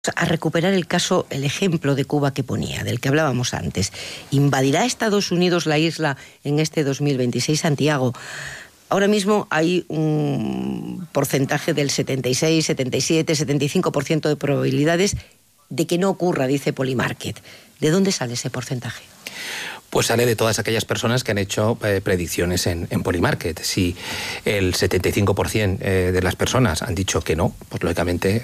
A recuperar el ejemplo de Cuba que ponía, del que hablábamos antes. ¿Invadirá Estados Unidos la isla en este 2026, Santiago? Ahora mismo hay un porcentaje del 76, 77, 75% de probabilidades de que no ocurra, dice Polymarket. ¿De dónde sale ese porcentaje? Pues sale de todas aquellas personas que han hecho predicciones en Polymarket. Si el 75% de las personas han dicho que no, pues lógicamente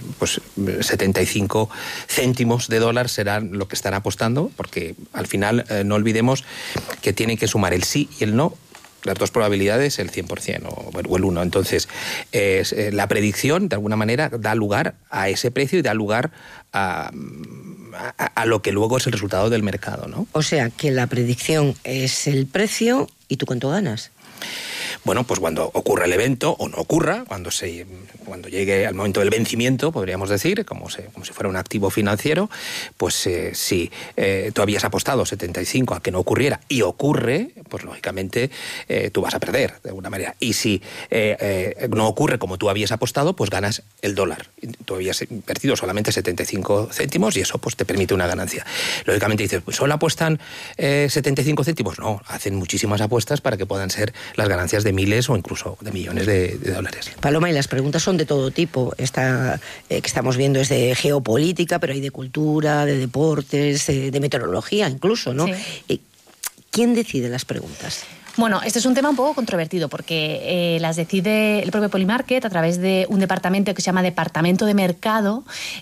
75 céntimos de dólar serán lo que están apostando, porque al final no olvidemos que tienen que sumar el sí y el no. Las dos probabilidades, el 100% o el 1. Entonces, la predicción, de alguna manera, da lugar a ese precio y da lugar a lo que luego es el resultado del mercado, ¿no? O sea, que la predicción es el precio y tú cuánto ganas. Bueno, pues cuando ocurra el evento, o no ocurra, cuando llegue al momento del vencimiento, podríamos decir, como si fuera un activo financiero, pues si tú habías apostado 75 a que no ocurriera y ocurre, pues lógicamente tú vas a perder de alguna manera. Y si no ocurre como tú habías apostado, pues ganas el dólar. Tú habías invertido solamente 75 céntimos y eso pues te permite una ganancia. Lógicamente dices, pues ¿solo apuestan 75 céntimos? No, hacen muchísimas apuestas para que puedan ser las ganancias de miles o incluso de millones de dólares. Paloma, y las preguntas son de todo tipo. Esta que estamos viendo es de geopolítica, pero hay de cultura, de deportes, de meteorología incluso, ¿no? Sí. ¿Quién decide las preguntas? Bueno, este es un tema un poco controvertido porque las decide el propio Polymarket a través de un departamento que se llama Departamento de Mercado.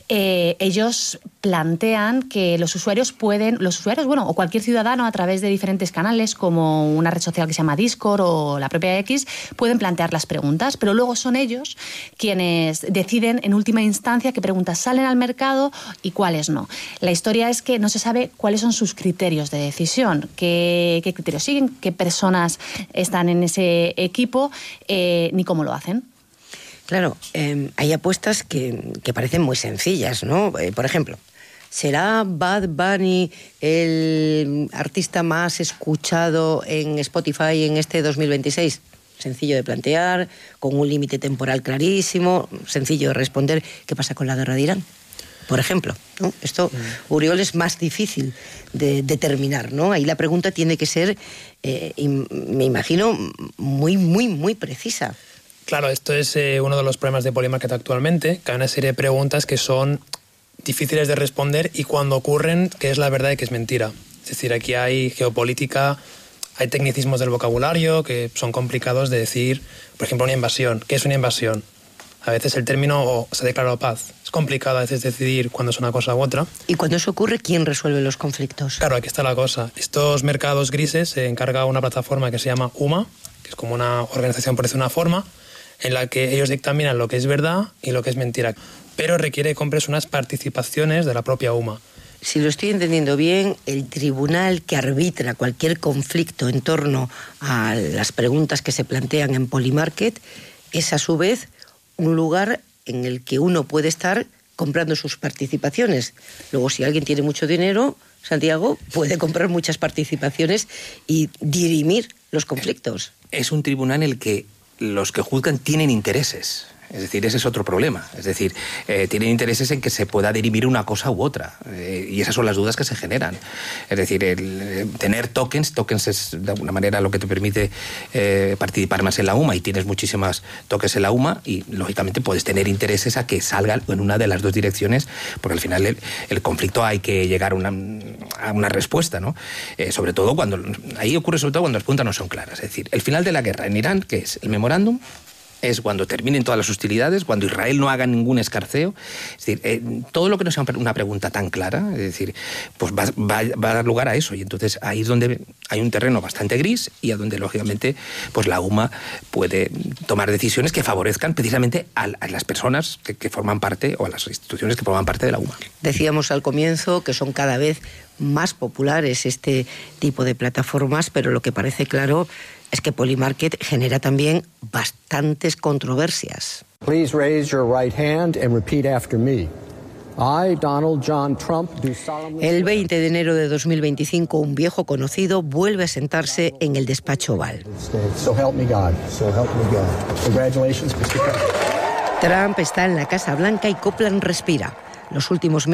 Ellos plantean que los usuarios, o cualquier ciudadano a través de diferentes canales como una red social que se llama Discord o la propia X, pueden plantear las preguntas, pero luego son ellos quienes deciden en última instancia qué preguntas salen al mercado y cuáles no. La historia es que no se sabe cuáles son sus criterios de decisión, qué criterios siguen, qué personas están en ese equipo, ni cómo lo hacen. Claro, hay apuestas que parecen muy sencillas, ¿no? Por ejemplo, ¿será Bad Bunny el artista más escuchado en Spotify en este 2026? Sencillo de plantear, con un límite temporal clarísimo, sencillo de responder. ¿Qué pasa con la guerra de Irán? Por ejemplo, ¿no? Esto, Uriol, es más difícil de determinar, ¿no? Ahí la pregunta tiene que ser, me imagino, muy, muy, muy precisa. Claro, esto es uno de los problemas de Polymarket actualmente, que hay una serie de preguntas que son difíciles de responder y cuando ocurren, qué es la verdad y qué es mentira. Es decir, aquí hay geopolítica, hay tecnicismos del vocabulario que son complicados de decir. Por ejemplo, una invasión. ¿Qué es una invasión? A veces el término se ha declarado paz. Es complicado a veces decidir cuándo es una cosa u otra. Y cuando eso ocurre, ¿quién resuelve los conflictos? Claro, aquí está la cosa. Estos mercados grises se encarga una plataforma que se llama UMA, que es como una organización, por decir una forma, en la que ellos dictaminan lo que es verdad y lo que es mentira. Pero requiere que compres unas participaciones de la propia UMA. Si lo estoy entendiendo bien, el tribunal que arbitra cualquier conflicto en torno a las preguntas que se plantean en Polymarket es a su vez un lugar en el que uno puede estar comprando sus participaciones. Luego, si alguien tiene mucho dinero, Santiago, puede comprar muchas participaciones y dirimir los conflictos. Es un tribunal en el que los que juzgan tienen intereses. Es decir, ese es otro problema. Es decir, tienen intereses en que se pueda dirimir una cosa u otra. Y esas son las dudas que se generan. Es decir, tener tokens es de alguna manera lo que te permite participar más en la UMA y tienes muchísimas tokens en la UMA y lógicamente puedes tener intereses a que salgan en una de las dos direcciones porque al final el conflicto hay que llegar a una respuesta, ¿no? Sobre todo ahí ocurre sobre todo cuando las preguntas no son claras. Es decir, el final de la guerra en Irán, que es el memorándum, es cuando terminen todas las hostilidades, cuando Israel no haga ningún escarceo. Es decir, todo lo que no sea una pregunta tan clara, es decir, pues va a dar lugar a eso. Y entonces ahí es donde hay un terreno bastante gris y a donde, lógicamente, pues la UMA puede tomar decisiones que favorezcan precisamente a las personas que forman parte o a las instituciones que forman parte de la UMA. Decíamos al comienzo que son cada vez más populares este tipo de plataformas, pero lo que parece claro es que Polymarket genera también bastantes controversias. Please raise your right hand and repeat after me. I, Donald John Trump, do solemnly... El 20 de enero de 2025, un viejo conocido vuelve a sentarse en el despacho Oval. So help me God. So help me God. Congratulations, Mr. President. Trump está en la Casa Blanca y Copland respira. los últimos